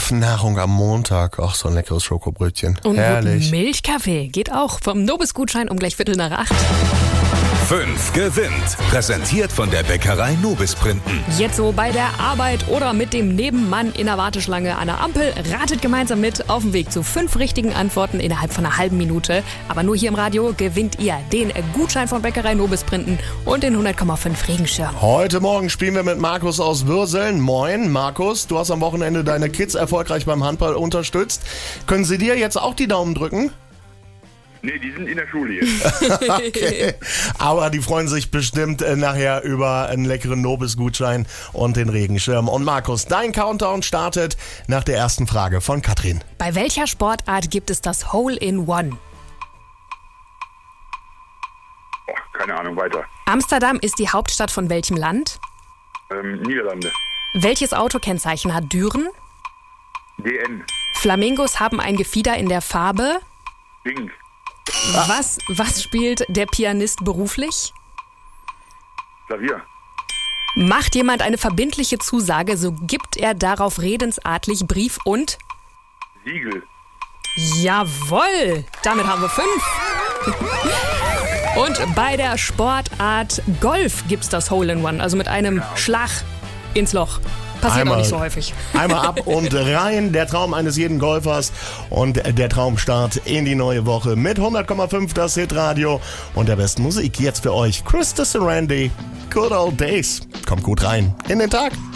Nervennahrung am Montag. Ach, so ein leckeres Schokobrötchen. Und herrlich. Milchkaffee geht auch vom Nobis-Gutschein um gleich 7:45. 5 gewinnt. Präsentiert von der Bäckerei Nobis Printen. Jetzt so bei der Arbeit oder mit dem Nebenmann in der Warteschlange an der Ampel. Ratet gemeinsam mit auf dem Weg zu 5 richtigen Antworten innerhalb von einer halben Minute. Aber nur hier im Radio gewinnt ihr den Gutschein von Bäckerei Nobis Printen und den 100,5 Regenschirm. Heute Morgen spielen wir mit Markus aus Würseln. Moin, Markus. Du hast am Wochenende deine Kids erfolgreich beim Handball unterstützt. Können sie dir jetzt auch die Daumen drücken? Nee, die sind in der Schule jetzt. Okay. Aber die freuen sich bestimmt nachher über einen leckeren Nobis-Gutschein und den Regenschirm. Und Markus, dein Countdown startet nach der ersten Frage von Katrin. Bei welcher Sportart gibt es das Hole-in-One? Oh, keine Ahnung, weiter. Amsterdam ist die Hauptstadt von welchem Land? Niederlande. Welches Autokennzeichen hat Düren? DN. Flamingos haben ein Gefieder in der Farbe? Pink. Was spielt der Pianist beruflich? Klavier. Macht jemand eine verbindliche Zusage, so gibt er darauf redensartlich Brief und... Siegel. Jawohl! Damit haben wir 5. Und bei der Sportart Golf gibt's das Hole-in-One, also mit einem Schlag ins Loch. Passiert auch nicht so häufig. Einmal ab und rein, der Traum eines jeden Golfers und der Traumstart in die neue Woche mit 100,5 das Hitradio und der besten Musik. Jetzt für euch Chris Randy, Good Old Days. Kommt gut rein in den Tag.